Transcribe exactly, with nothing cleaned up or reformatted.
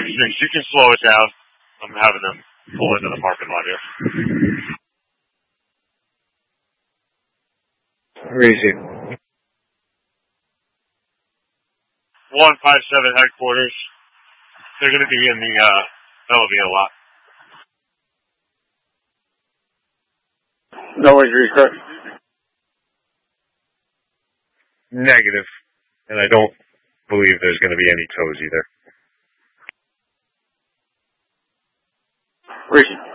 Six, you can slow it down. I'm having them pull into the parking lot here. Where is he? one five seven headquarters. They're going to be in the uh, elevator lot. No injuries, correct? Negative. And I don't believe there's going to be any toes either. Where is he?